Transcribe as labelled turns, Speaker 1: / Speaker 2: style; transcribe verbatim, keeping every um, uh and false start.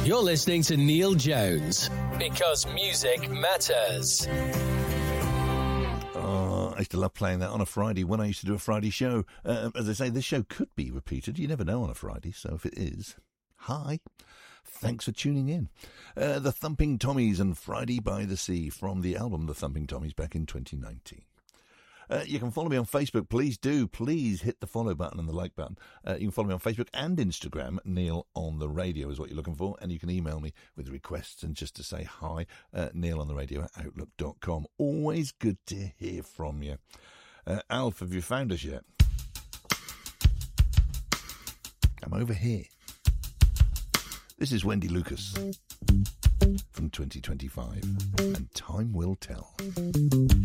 Speaker 1: You're listening to Neil Jones, because music matters.
Speaker 2: Oh, I used to love playing that on a Friday when I used to do a Friday show. Uh, as I say, this show could be repeated. You never know on a Friday, so if it is, hi. Thanks for tuning in. Uh, the Thumping Tommies and Friday by the Sea from the album The Thumping Tommies back in twenty nineteen. Uh, you can follow me on Facebook. Please do. Please hit the follow button and the like button. Uh, you can follow me on Facebook and Instagram. Neil on the Radio is what you're looking for. And you can email me with requests and just to say hi. Uh, Neil on the Radio at outlook dot com. Always good to hear from you. Uh, Alf, have you found us yet? I'm over here. This is Wendy Lucas from twenty twenty-five. And time will tell.